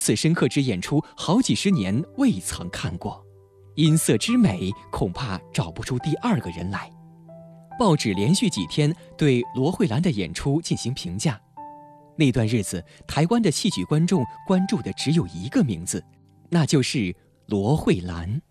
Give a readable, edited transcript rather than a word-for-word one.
此深刻之演出好几十年未曾看过，音色之美，恐怕找不出第二个人来。报纸连续几天对罗慧兰的演出进行评价。那段日子，台湾的戏曲观众关注的只有一个名字，那就是罗慧兰。